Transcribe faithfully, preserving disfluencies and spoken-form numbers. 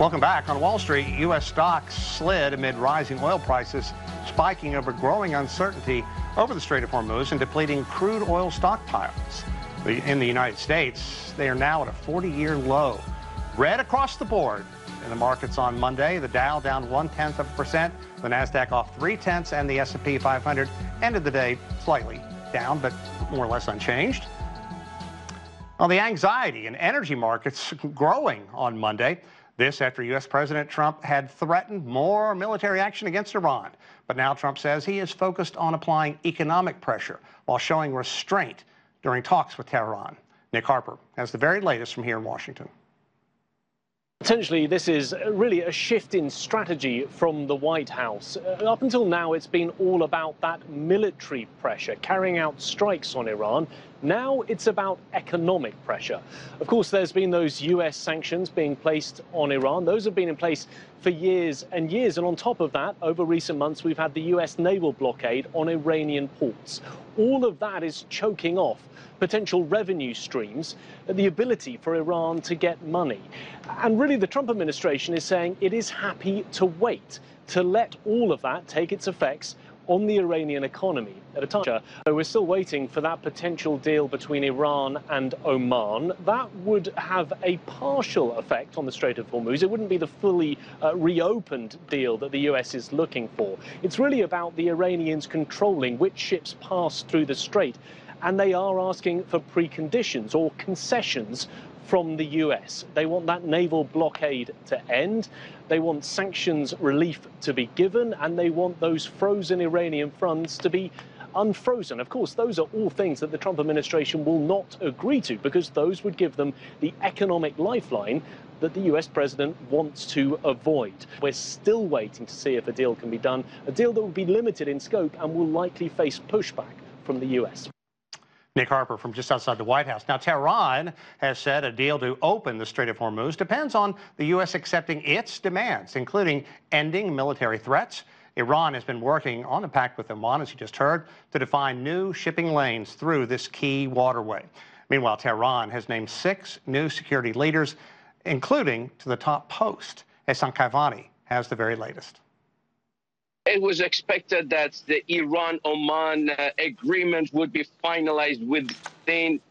Welcome back. On Wall Street, U S stocks slid amid rising oil prices, spiking over growing uncertainty over the Strait of Hormuz and depleting crude oil stockpiles. In the United States, they are now at a forty-year low. Red across the board in the markets on Monday. The Dow down one-tenth of a percent, the NASDAQ off three-tenths, and the S and P five hundred ended the day slightly down, but more or less unchanged. Well, the anxiety in energy markets growing on Monday. This after U S President Trump had threatened more military action against Iran. But now Trump says he is focused on applying economic pressure while showing restraint during talks with Tehran. Nick Harper has the very latest from here in Washington. Potentially, this is really a shift in strategy from the White House. Uh, up until now, it's been all about that military pressure, carrying out strikes on Iran. Now it's about economic pressure. Of course, there's been those U S sanctions being placed on Iran. Those have been in place for years and years. And on top of that, over recent months, we've had the U S naval blockade on Iranian ports. All of that is choking off potential revenue streams, the ability for Iran to get money. And really, the Trump administration is saying it is happy to wait, to let all of that take its effects on the Iranian economy at a time. So we're still waiting for that potential deal between Iran and Oman. That would have a partial effect on the Strait of Hormuz. It wouldn't be the fully uh, reopened deal that the U S is looking for. It's really about the Iranians controlling which ships pass through the strait, and they are asking for preconditions or concessions from the U S. They want that naval blockade to end, they want sanctions relief to be given, and they want those frozen Iranian funds to be unfrozen. Of course, those are all things that the Trump administration will not agree to, because those would give them the economic lifeline that the U S president wants to avoid. We're still waiting to see if a deal can be done, a deal that will be limited in scope and will likely face pushback from the U S. Nick Harper from just outside the White House. Now, Tehran has said a deal to open the Strait of Hormuz depends on the U S accepting its demands, including ending military threats. Iran has been working on a pact with Oman, as you just heard, to define new shipping lanes through this key waterway. Meanwhile, Tehran has named six new security leaders, including to the top post. Ehsan Kaivani has the very latest. It was expected that the Iran-Oman uh, agreement would be finalized within